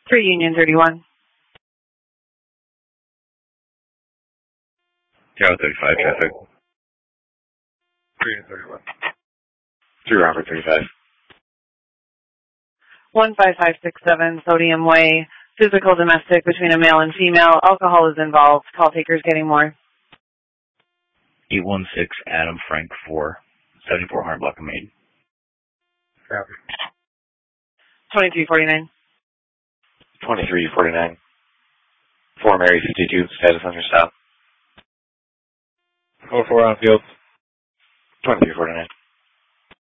3 Union 31. Tower 35 traffic. 3 and 31. 3 Robert 35. 15567 Sodium Way. Physical domestic between a male and female. Alcohol is involved. Call takers getting more. 816 Adam Frank 4, 7400 block of Main. Copy. 2349. 2349. 4 Mary 52, status under stop. 44 on field. 2349.